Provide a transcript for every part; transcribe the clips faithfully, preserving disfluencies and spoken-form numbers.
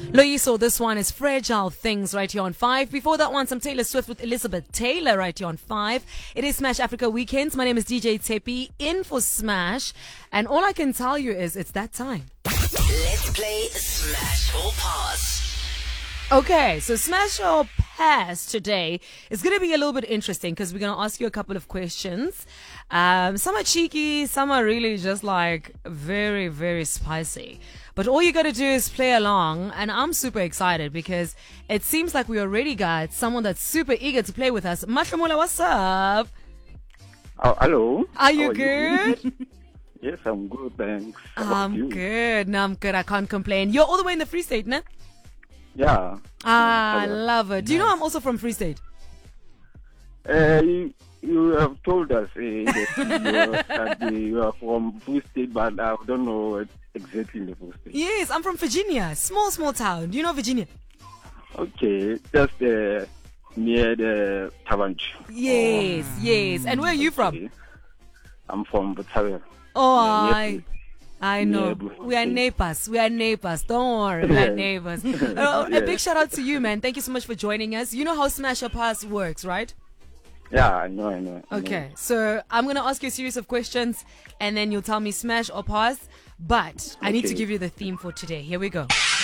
Loyiso, this one is Fragile Things right here on five. Before that one, some Taylor Swift with Elizabeth Taylor right here on five. It is Smash Africa Weekends. My name is D J Tepi, in for Smash. And all I can tell you is it's that time. Let's play Smash or Pass. Okay, so Smash or Pass today is going to be a little bit interesting because we're going to ask you a couple of questions. Um, some are cheeky, some are really just like very, very spicy. But all you got to do is play along, and I'm super excited because it seems like we already got someone that's super eager to play with us. Matlamula, what's up? Oh, hello. Are you How are good? You? Yes, I'm good, thanks. How about I'm you? good. No, I'm good. I can't complain. You're all the way in the Free State, ne? Yeah. Ah, I Hello. love it. Do you know I'm also from Free State? Uh, you, you have told us uh, that, you are, that you are from Free State, but I don't know exactly the Free State. Yes, I'm from Virginia. Small, small town. Do you know Virginia? Okay, just uh, near the Tavanch. Yes, yes. And where are you from? Okay. I'm from Bataria. Oh, Yeah, I, near- I know. near We are Bloemfontein. neighbors. We are neighbors. Don't worry. We are neighbors. Uh, A Yeah. big shout out to you, man. Thank you so much for joining us. You know how Smash or Pass works, right? Yeah, I know, I know. I know. Okay. So I'm going to ask you a series of questions and then you'll tell me Smash or Pass. But I need to Okay. give you the theme for today. Here we go.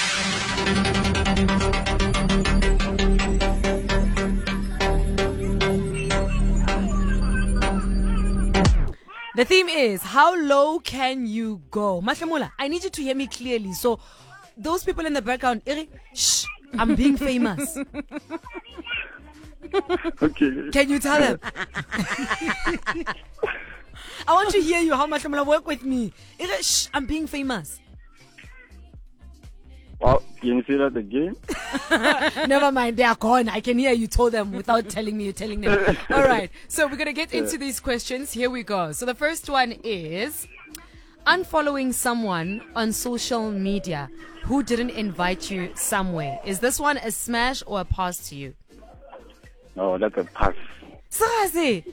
The theme is, how low can you go? Mahlamula, I need you to hear me clearly. So those people in the background, Iri, shh, I'm being famous. Okay. Can you tell them? I want to hear you. How much I'm gonna work with me. Iri, shh, I'm being famous. Well, can you say that again? Never mind, they are gone. I can hear you told them without telling me you're telling them. All right, so we're going to get into these questions. Here we go. So the first one is unfollowing someone on social media who didn't invite you somewhere. Is this one a smash or a pass to you? No, that's a pass. Sarazi,